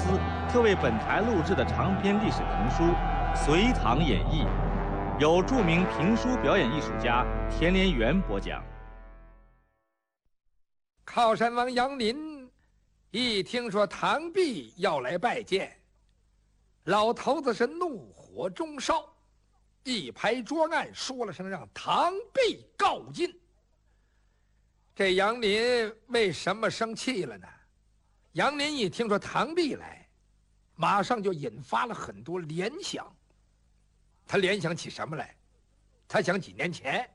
斯特为本台录制的长篇历史评书《隋唐演义》，由著名评书表演艺术家田连元播讲。 靠山王杨林一听说唐弼要来拜见，老头子是怒火中烧，一拍桌案，说了声让唐弼告进。这杨林为什么生气了呢？杨林一听说唐弼来，马上就引发了很多联想。他联想起什么来？他想几年前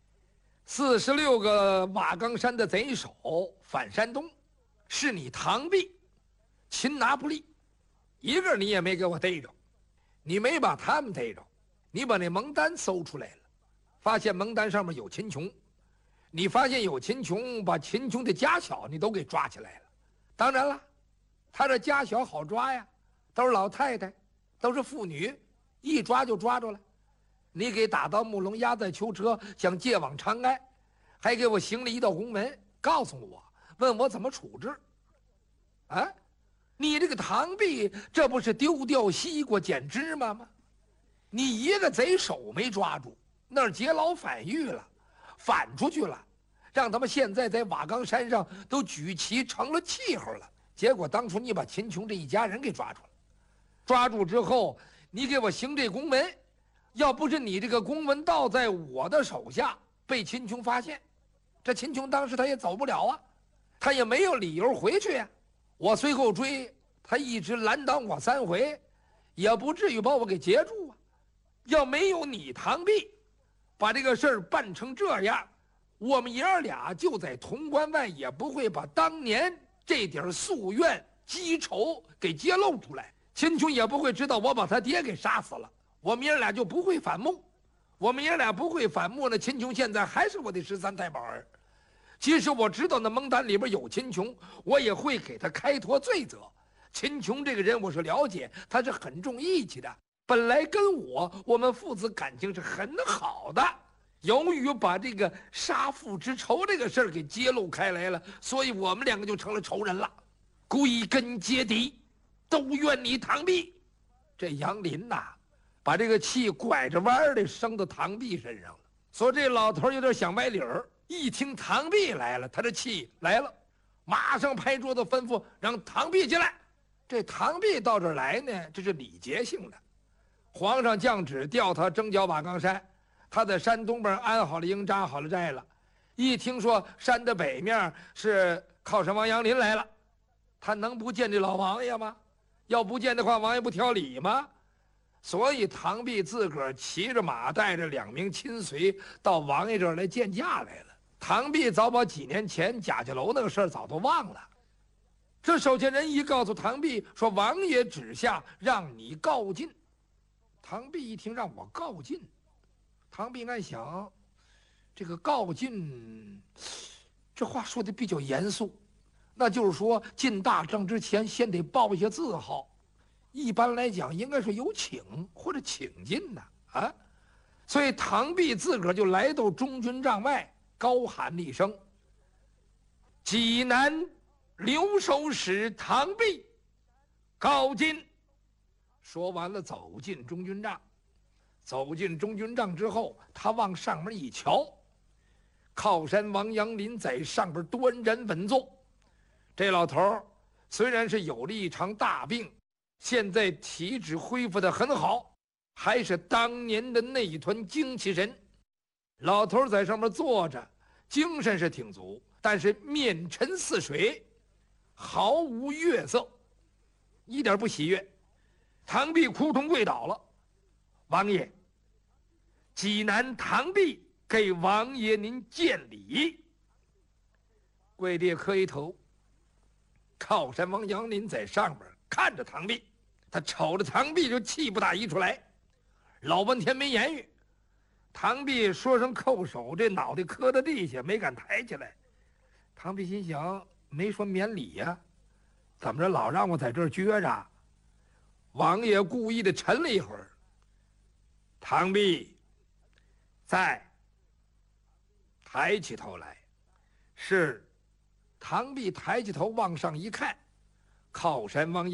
46个瓦岗山的贼首反山东，是你唐弼擒拿不利，一个你也没给我逮着。你没把他们逮着，你把那蒙单搜出来了，发现蒙单上面有秦琼，你发现有秦琼，把秦琼的家小你都给抓起来了。当然了，他这家小好抓呀，都是老太太，都是妇女，一抓就抓着了。你给打到木笼，押在囚车，想借往长安，还给我行了一道公文，告诉我，问我怎么处置。啊，你这个唐弼，这不是丢掉西瓜捡芝麻吗？你一个贼首没抓住，那儿劫牢反狱了，反出去了，让他们现在在瓦岗山上都举旗成了气候了。结果当初你把秦琼这一家人给抓住了，抓住之后，你给我行这公文，要不是你这个公文到在我的手下，被秦琼发现，这秦琼当时他也走不了啊，他也没有理由回去呀。我随后追，他一直拦挡我3回，也不至于把我给截住啊。要没有你唐弼把这个事儿办成这样，我们爷儿俩就在潼关外，也不会把当年这点夙愿积仇给揭露出来。秦琼也不会知道我把他爹给杀死了，我们爷儿俩就不会反目。我们爷儿俩不会反目呢，秦琼现在还是我的13太保儿。即使我知道那蒙单里边有秦琼，我也会给他开脱罪责。秦琼这个人我是了解，他是很重义气的，本来跟我们父子感情是很好的，由于把这个杀父之仇这个事儿给揭露开来了，所以我们2个就成了仇人了，归根结底都怨你唐弼。这杨林呐，把这个气拐着弯儿的生到唐弼身上了，所以这老头有点想歪理儿。一听唐弼来了，他这气来了，马上拍桌子吩咐让唐弼进来。这唐弼到这儿来呢，这是礼节性的，皇上降旨调他征剿瓦岗山，他在山东边安好了营，扎好了寨了。一听说山的北面是靠山王杨林来了，他能不见这老王爷吗？要不见的话，王爷不挑理吗？所以唐弼自个儿骑着马，带着2名亲随到王爷这儿来见驾来了。唐弼早把几年前贾家楼那个事儿早都忘了。这守前人一告诉唐弼说，王爷旨下让你告进。唐弼一听让我告进，唐弼暗想，这个告进，这话说的比较严肃，那就是说进大帐之前先得报一些字号，一般来讲应该是有请或者请进的啊。所以唐弼自个儿就来到中军帐外，高喊了一声：“济南留守使唐弼告进。”说完了，走进中军帐。走进中军帐之后，他往上面一瞧，靠山王杨林在上边端然稳坐。这老头儿虽然是有了一场大病，现在体质恢复得很好，还是当年的那一团精气神。老头儿在上面坐着，精神是挺足，但是面沉似水，毫无悦色，一点不喜悦。唐弼扑通跪倒了：“王爷，济南唐弼给王爷您见礼。”跪地磕一头。靠山王杨林在上边看着唐弼，他瞅着唐弼就气不打一处来，老半天没言语。唐弼说声叩首，这脑袋磕到地下，没敢抬起来。唐弼心想，没说免礼呀，怎么着老让我在这儿撅着？王爷故意的沉了一会儿。唐弼在，抬起头来。是。唐弼抬起头往上一看，靠山王